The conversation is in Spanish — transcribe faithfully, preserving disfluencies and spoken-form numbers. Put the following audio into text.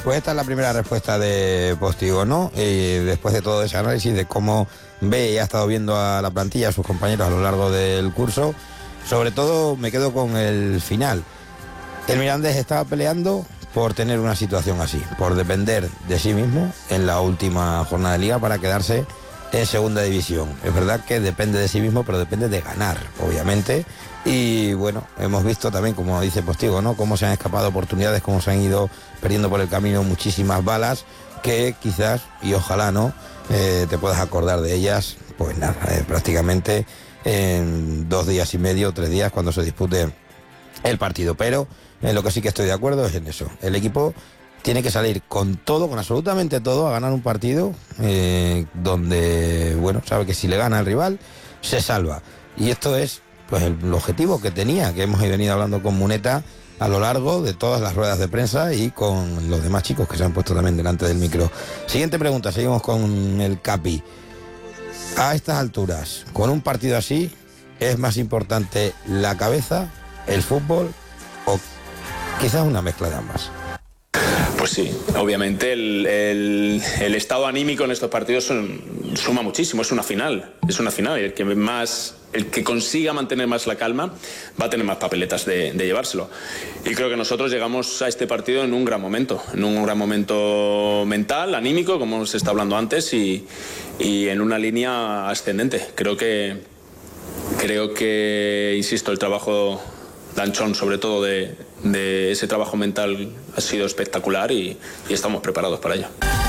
Pues esta es la primera respuesta de Postigo, ¿no? Y después de todo ese análisis de cómo ve y ha estado viendo a la plantilla, a sus compañeros a lo largo del curso, sobre todo me quedo con el final. El Mirandés estaba peleando por tener una situación así, por depender de sí mismo en la última jornada de liga para quedarse en segunda división. Es verdad que depende de sí mismo, pero depende de ganar, obviamente. Y bueno, hemos visto también, como dice Postigo, ¿no?, cómo se han escapado oportunidades, cómo se han ido perdiendo por el camino muchísimas balas que quizás, y ojalá no, eh, te puedas acordar de ellas, pues nada, eh, prácticamente en dos días y medio, tres días, cuando se dispute el partido. Pero en lo que sí que estoy de acuerdo es en eso. El equipo tiene que salir con todo, con absolutamente todo, a ganar un partido eh, donde, bueno, sabe que si le gana el rival, se salva. Y esto es pues el objetivo que tenía, que hemos venido hablando con Muneta a lo largo de todas las ruedas de prensa y con los demás chicos que se han puesto también delante del micro. Siguiente pregunta, seguimos con el Capi. A estas alturas, con un partido así, ¿es más importante la cabeza, el fútbol o quizás una mezcla de ambas? Pues sí, obviamente el, el, el estado anímico en estos partidos son, suma muchísimo, es una final, es una final, y el que más, el que consiga mantener más la calma va a tener más papeletas de, de llevárselo. Y creo que nosotros llegamos a este partido en un gran momento, en un gran momento mental, anímico, como se está hablando antes, y, y en una línea ascendente. Creo que, creo que, insisto, el trabajo de Anchón, sobre todo de, de ese trabajo mental, ha sido espectacular y, y estamos preparados para ello.